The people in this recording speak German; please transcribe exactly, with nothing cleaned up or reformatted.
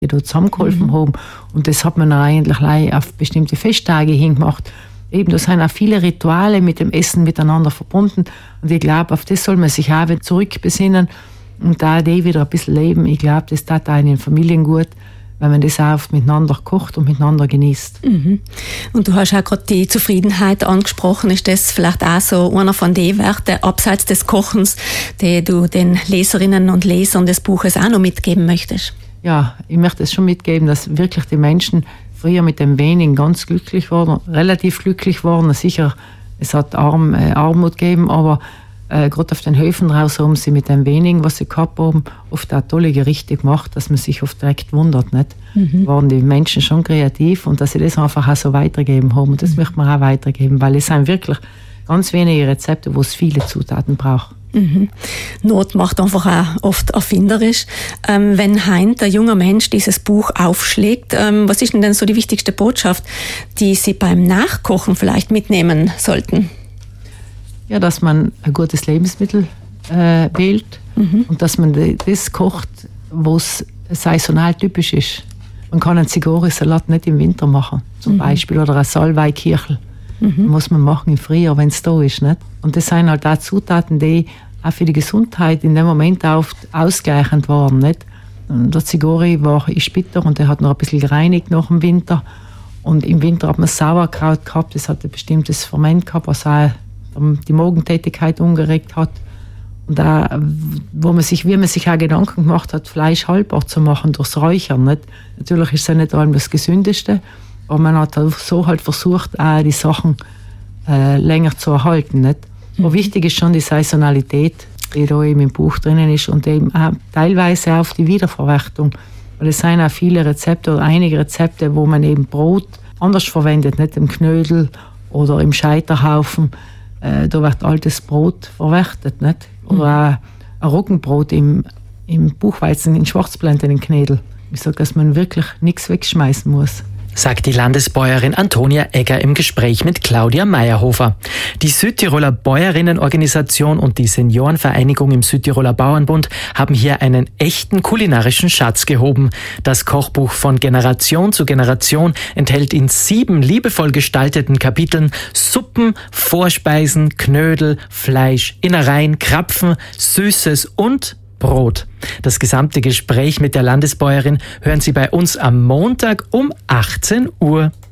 die da zusammengeholfen mhm. haben. Und das hat man dann eigentlich auf bestimmte Festtage hingemacht. Eben, da sind auch viele Rituale mit dem Essen miteinander verbunden. Und ich glaube, auf das soll man sich auch wieder zurückbesinnen und da die wieder ein bisschen leben. Ich glaube, das tat auch in den Familien gut, wenn man das auch miteinander kocht und miteinander genießt. Mhm. Und du hast auch gerade die Zufriedenheit angesprochen. Ist das vielleicht auch so einer von den Werten, abseits des Kochens, die du den Leserinnen und Lesern des Buches auch noch mitgeben möchtest? Ja, ich möchte es schon mitgeben, dass wirklich die Menschen früher mit dem Wenigen ganz glücklich waren, relativ glücklich waren. Sicher, es hat Arm, äh, Armut gegeben, aber äh, gerade auf den Höfen raus haben sie mit dem Wenigen, was sie gehabt haben, oft auch tolle Gerichte gemacht, dass man sich oft direkt wundert. Nicht? Mhm. Waren die Menschen schon kreativ und dass sie das einfach auch so weitergeben haben. Und das mhm. möchte man auch weitergeben, weil es sind wirklich ganz wenige Rezepte, wo es viele Zutaten braucht. Mhm. Not macht einfach auch oft erfinderisch. Ähm, wenn heint der junge Mensch dieses Buch aufschlägt, ähm, was ist denn, denn so die wichtigste Botschaft, die Sie beim Nachkochen vielleicht mitnehmen sollten? Ja, dass man ein gutes Lebensmittel äh, wählt mhm. und dass man das kocht, was saisonal typisch ist. Man kann einen Zigori-Salat nicht im Winter machen, zum mhm. Beispiel, oder ein Salbeikirchel. Mhm. Muss man machen im Frühjahr, wenn es da ist. Nicht? Und das sind halt auch Zutaten, die auch für die Gesundheit in dem Moment oft ausgleichend waren. Nicht? Und der Zigori war, ist bitter und der hat noch ein bisschen gereinigt nach dem Winter. Und im Winter hat man Sauerkraut gehabt, das hat ein bestimmtes Ferment gehabt, was auch die Magentätigkeit umgeregt hat. Und auch, wo man sich, wie man sich auch Gedanken gemacht hat, Fleisch haltbar zu machen durchs Räuchern. Nicht? Natürlich ist es ja nicht allem das Gesündeste, aber man hat so halt versucht, auch die Sachen äh, länger zu erhalten. Nicht? Mhm. Aber wichtig ist schon die Saisonalität, die da eben im Buch drinnen ist und eben auch teilweise auf die Wiederverwertung. Weil es sind auch viele Rezepte oder einige Rezepte, wo man eben Brot anders verwendet, nicht im Knödel oder im Scheiterhaufen. Äh, da wird altes Brot verwertet. Nicht? Oder mhm. auch ein Roggenbrot im, im Buchweizen, in Schwarzblende, in Knädel. Ich sage, dass man wirklich nichts wegschmeißen muss. Sagt die Landesbäuerin Antonia Egger im Gespräch mit Claudia Meyerhofer. Die Südtiroler Bäuerinnenorganisation und die Seniorenvereinigung im Südtiroler Bauernbund haben hier einen echten kulinarischen Schatz gehoben. Das Kochbuch von Generation zu Generation enthält in sieben liebevoll gestalteten Kapiteln Suppen, Vorspeisen, Knödel, Fleisch, Innereien, Krapfen, Süßes und Brot. Das gesamte Gespräch mit der Landesbäuerin hören Sie bei uns am Montag um achtzehn Uhr.